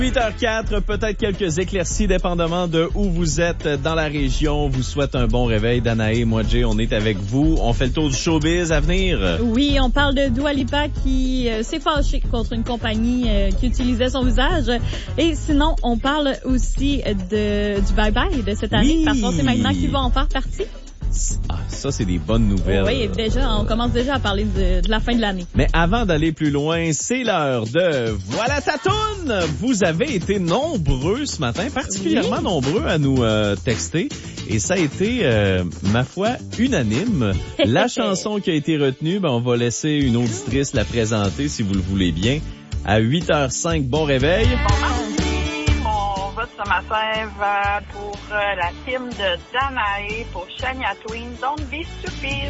8h04, peut-être quelques éclaircies dépendamment de où vous êtes dans la région. On vous souhaite un bon réveil. Danae, moi, Jay, on est avec vous. On fait le tour du showbiz à venir. Oui, on parle de Dua Lipa qui s'est fâchée contre une compagnie qui utilisait son visage. Et sinon, on parle aussi du bye-bye de cette année, parce qu'on sait maintenant qui va en faire partie. Ah, ça, c'est des bonnes nouvelles. Oui, déjà, on commence déjà à parler de la fin de l'année. Mais avant d'aller plus loin, c'est l'heure de Voilà ta toune! Vous avez été nombreux ce matin, particulièrement nombreux à nous texter. Et ça a été, ma foi, unanime. La chanson qui a été retenue, on va laisser une auditrice la présenter si vous le voulez bien. À 8h05, bon réveil. Ce matin va pour la team de Danae pour Shania Twain, Don't Be Stupid.